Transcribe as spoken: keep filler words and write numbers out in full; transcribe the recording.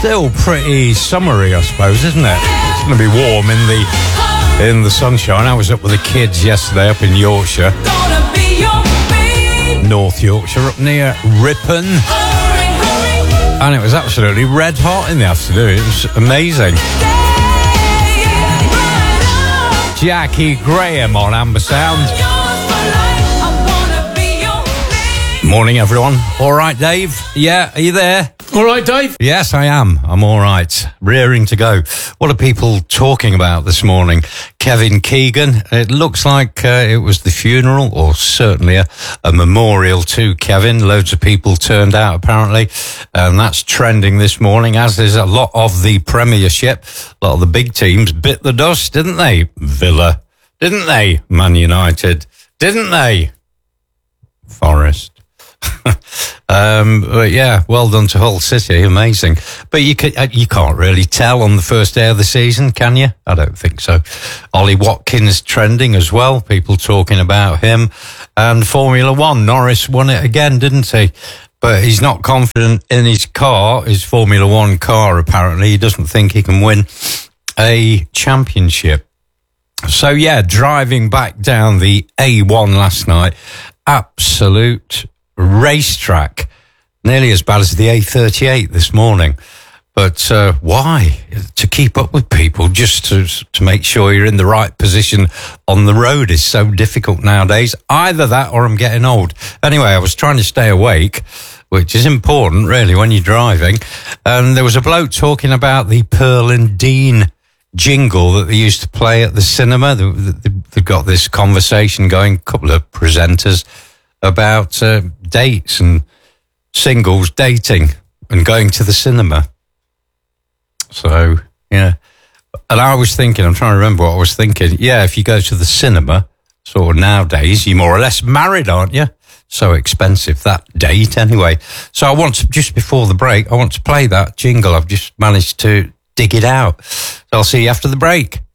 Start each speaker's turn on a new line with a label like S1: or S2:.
S1: still pretty summery, I suppose, isn't it? It's going to be warm in the in the sunshine. I was up with the kids yesterday up in Yorkshire, North Yorkshire, up near Ripon, and it was absolutely red hot in the afternoon. It was amazing. Jackie Graham on Amber Sound. Morning, everyone. All right, Dave? Yeah, are you there?
S2: All right, Dave?
S1: Yes, I am. I'm all right. Rearing to go. What are people talking about this morning? Kevin Keegan. It looks like uh, it was the funeral, or certainly a, a memorial to Kevin. Loads of people turned out, apparently, and that's trending this morning, as is a lot of the Premiership. A lot of the big teams bit the dust, didn't they? Villa, didn't they? Man United, didn't they? Forest. um, but yeah, well done to Hull City, amazing. But you can, you can't really tell on the first day of the season, can you? I don't think so. Ollie Watkins trending as well, people talking about him. And Formula One, Norris won it again, didn't he? But he's not confident in his car, his Formula One car, apparently. He doesn't think he can win a championship. So yeah, driving back down the A one last night, absolute racetrack, nearly as bad as the A thirty-eight this morning. But uh, why? To keep up with people, just to to make sure you're in the right position on the road is so difficult nowadays. Either that or I'm getting old. Anyway, I was trying to stay awake, which is important, really, when you're driving. And there was a bloke talking about the Pearl and Dean jingle that they used to play at the cinema. They've got this conversation going, a couple of presenters, about uh, dates and singles dating and going to the cinema. So, yeah. And I was thinking, I'm trying to remember what I was thinking. Yeah, if you go to the cinema, sort of nowadays, you're more or less married, aren't you? So expensive, that date anyway. So I want to, just before the break, I want to play that jingle. I've just managed to dig it out. So I'll see you after the break.